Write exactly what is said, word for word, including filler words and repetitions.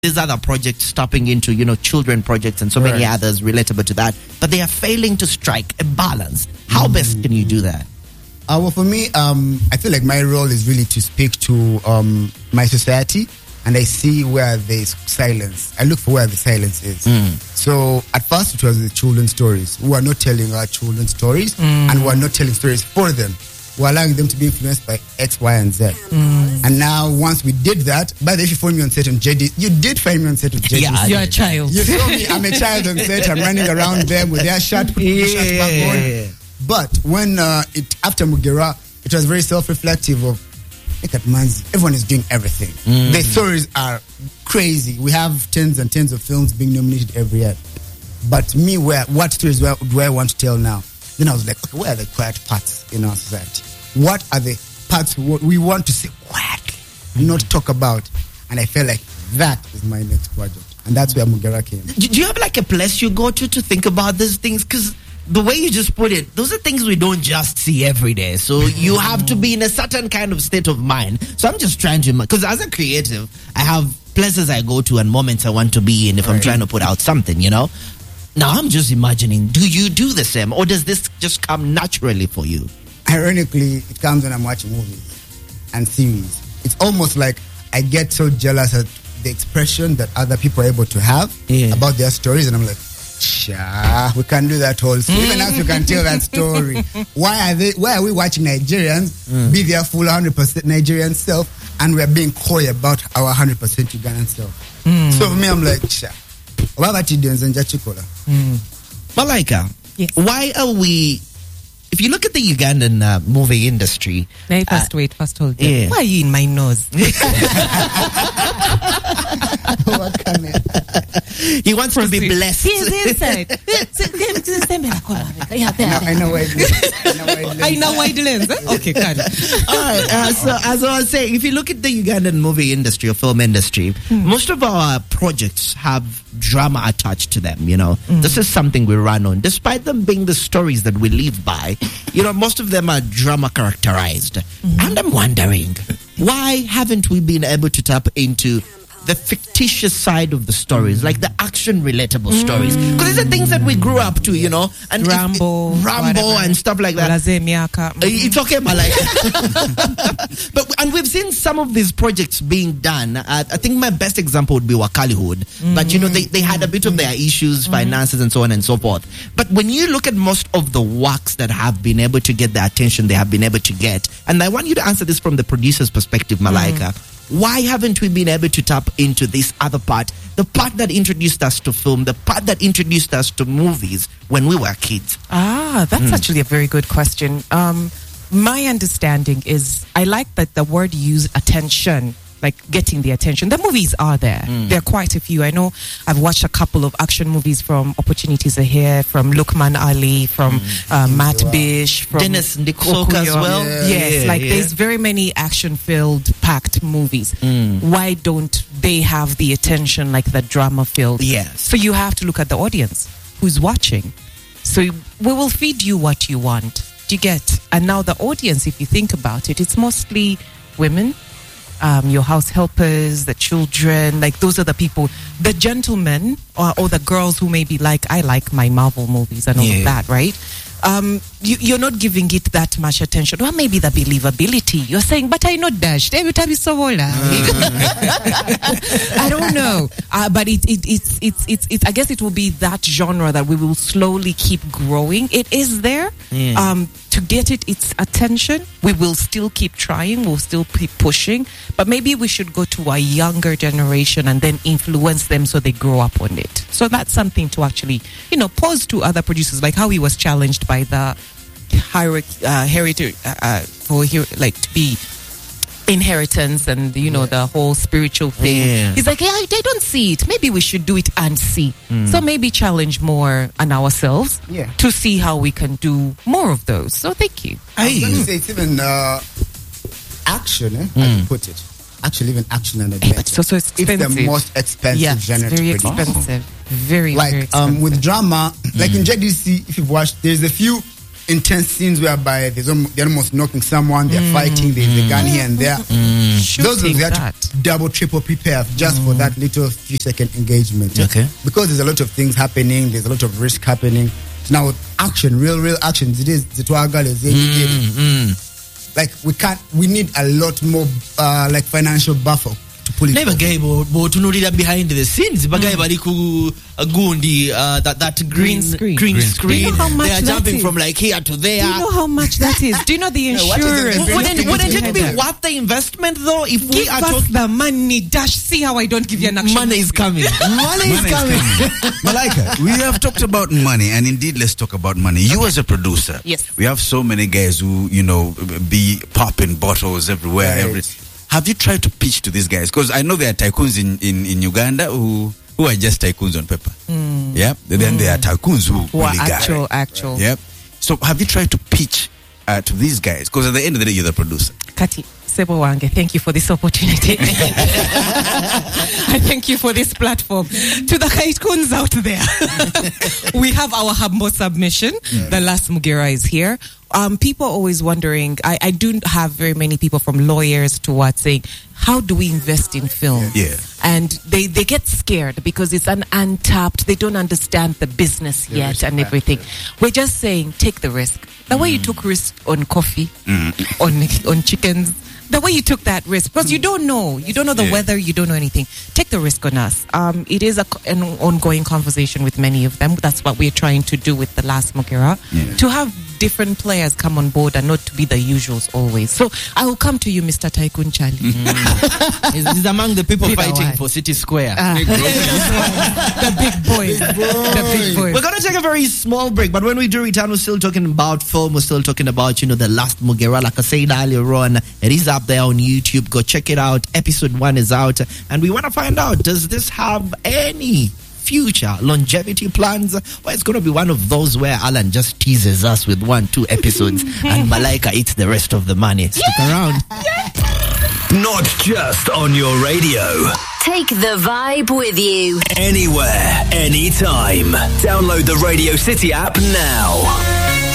these other projects tapping into, you know, children projects and so many Right. others relatable to that, but they are failing to strike a balance. How mm. best can you do that? Uh, well, for me, um, I feel like my role is really to speak to um, my society, and I see where there's silence. I look for where the silence is. Mm. So at first it was the children's stories. We are not telling our children's stories, mm. and we are not telling stories for them. We're allowing them to be influenced by X, Y, and Z. Mm. And now, once we did that, by the way, if you find me on set on J D, you did find me on set of J D. Yeah, you're a child. You saw me, I'm a child on set, I'm running around them with their shirt, put yeah, the shirt back on. yeah. But when, uh, it after Mugera, it was very self-reflective of, look at Manzi, everyone is doing everything. Mm. The stories are crazy. We have tens and tens of films being nominated every year. But me, where what stories do I, do I want to tell now? Then I was like, okay, where are the quiet parts in our society? What are the parts we want to say quietly, mm-hmm. not talk about? And I felt like that is my next project. And that's where Mugera came. Do you have like a place you go to to think about these things? Because the way you just put it, those are things we don't just see every day. So you have to be in a certain kind of state of mind. So I'm just trying to, because as a creative, I have places I go to and moments I want to be in if right. I'm trying to put out something, you know? Now I'm just imagining, do you do the same, or does this just come naturally for you? Ironically, it comes when I'm watching movies and series. It's almost like I get so jealous at the expression that other people are able to have yeah. about their stories, and I'm like, Sha, we can do that also. Mm. Even us, we can tell that story. Why are they? Why are we watching Nigerians mm. be their full one hundred percent Nigerian self, and we're being coy about our one hundred percent Ugandan self? Mm. So for me, I'm like, Sha. Mm. Malaika, yes. Why are we? If you look at the Ugandan uh, movie industry, hey, first uh, wait, first hold. Yeah. Why are you in my nose? He wants to be blessed. He's inside. I know why. I know why the lens. Okay, got it. All right. Uh, so as I was saying, if you look at the Ugandan movie industry or film industry, mm. most of our projects have drama attached to them. You know, mm. this is something we run on, despite them being the stories that we live by. You know, most of them are drama characterized, mm. and I'm wondering, why haven't we been able to tap into the fictitious side of the stories, like the action relatable mm. stories? Because these are things that we grew up to, you know, and Rambo, it, it, Rambo whatever. and stuff like that. Mm. It's okay, Malaika. But and we've seen some of these projects being done. Uh, I think my best example would be Wakalihood. Mm. But you know, they, they had a bit of their issues, mm. finances, and so on and so forth. But when you look at most of the works that have been able to get the attention they have been able to get, and I want you to answer this from the producer's perspective, Malaika. Mm. Why haven't we been able to tap into this other part, the part that introduced us to film, the part that introduced us to movies when we were kids? Ah, that's mm. actually a very good question. Um, my understanding is, I like that the word used, attention, like getting the attention. The movies are there. Mm. There are quite a few. I know I've watched a couple of action movies from Opportunities Are Here, from Lukman Ali, from mm. uh, Matt wow. Bish, from Dennis Ndikoka as well. Yeah. Yes, yeah, like yeah. there's very many action-filled, packed movies. Mm. Why don't they have the attention like the drama-filled? Yes. So you have to look at the audience who's watching. So we will feed you what you want. Do you get? And now the audience, if you think about it, it's mostly women. Um, your house helpers, the children, like those are the people, the gentlemen or, or the girls who may be like, I like my Marvel movies and all yeah. of that, right? Um, you, you're not giving it that much attention. Well, maybe the believability. You're saying, but I know Dash. Every time it's so old. I don't know. Uh, but it, it, it's, it's, it's, it's, I guess it will be that genre that we will slowly keep growing. It is there. Yeah. Um, to get it, its attention, we will still keep trying. We'll still keep pushing. But maybe we should go to a younger generation and then influence them so they grow up on it. So that's something to actually, you know, pose to other producers, like how he was challenged by the hierarchy, uh, heritage, uh, uh, for here, like to be inheritance and, you know, yeah. the whole spiritual thing. Yeah. He's like, yeah, I don't see it. Maybe we should do it and see. Mm. So maybe challenge more on ourselves yeah. to see how we can do more of those. So thank you. I was going to say it's even uh, action, eh, mm. I can put it. Actually, even action and adventure. It's also expensive. It's the most expensive yeah, genre it's very to produce. expensive. Very, like, very expensive. Um, with drama, mm. like in J D C, if you've watched, there's a few intense scenes whereby there's almost, they're almost knocking someone, they're mm. fighting, there's mm. a gun here and there. Mm. Those ones we had that. to double, triple prepare just mm. for that little few second engagement. Okay. Because there's a lot of things happening, there's a lot of risk happening. So now action, real, real action. It is the Twaga, mm. like we can't. We need a lot more, uh, like financial buffer to pull it. Never gave but to know that behind the scenes. Bagay bali ku gundi that that green Green screen. Green Green screen. Do you know how much they are that jumping is? from like here to there. Do you know how much that is? Do you know the Yeah, what is the insurance? benefit? Wouldn't, wouldn't it be Behind that? worth the investment though? If we Give are us talking, the money, Dash. See how I don't give you an action. money is coming. Money is coming. Malaika, we have talked about money, and indeed, let's talk about money. You as a producer, Yes. we have so many guys who, you know, be popping bottles everywhere. Right. Every, have you tried to pitch to these guys? Because I know there are tycoons in, in, in Uganda who who are just tycoons on paper. Mm. Yeah. Then mm. there are tycoons who Who are really got actual, it. actual. Yep. So have you tried to pitch uh, to these guys? Because at the end of the day, you're the producer. Kati, Sebo Wange, thank you for this opportunity. I thank you for this platform. To the Kaikuns out there, we have our Hambo submission. Yeah. The last Mugira is here. Um, people are always wondering, I, I do have very many people from lawyers to what saying, how do we invest in film? Yeah. And they, they get scared because it's an untapped, they don't understand the business The yet and everything. We're just saying, take the risk. The way you took risk on coffee, Mm. on on chickens, the way you took that risk, because you don't know, you don't know the Yeah. weather, you don't know anything. Take the risk on us. Um, it is a, an ongoing conversation with many of them. That's what we're trying to do with the last Mugira, Yeah. to have different players come on board and not to be the usuals always. So I will come to you, Mister Tycoon Charlie. He's, he's among the people Peter fighting White. for City Square. Ah. The big boys. The big boys. We're going to take a very small break, but when we do return, we're still talking about film. We're still talking about, you know, the last Mugira. Like I said earlier on, it is up there on YouTube. Go check it out. Episode one is out. And we want to find out, does this have any future longevity plans? Well, it's going to be one of those where Alan just teases us with one, two episodes and Malaika eats the rest of the money. Stick around. Not just on your radio. Take the vibe with you. Anywhere, anytime. Download the Radio City app now.